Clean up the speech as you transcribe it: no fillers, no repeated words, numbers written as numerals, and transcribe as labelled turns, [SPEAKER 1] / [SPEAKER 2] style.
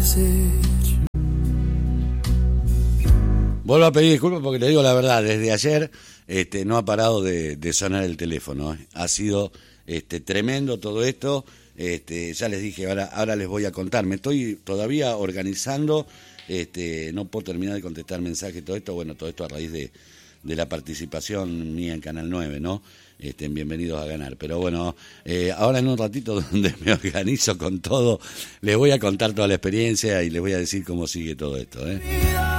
[SPEAKER 1] Vuelvo a pedir disculpas porque te digo la verdad, desde ayer no ha parado de sonar el teléfono. Ha sido tremendo todo esto. Ya les dije, ahora les voy a contar. Me estoy todavía organizando, no puedo terminar de contestar mensajes, todo esto. Bueno, todo esto a raíz de la participación mía en Canal 9, ¿no? En Bienvenidos a Ganar. Pero bueno, ahora en un ratito donde me organizo con todo, les voy a contar toda la experiencia y les voy a decir cómo sigue todo esto, ¿eh?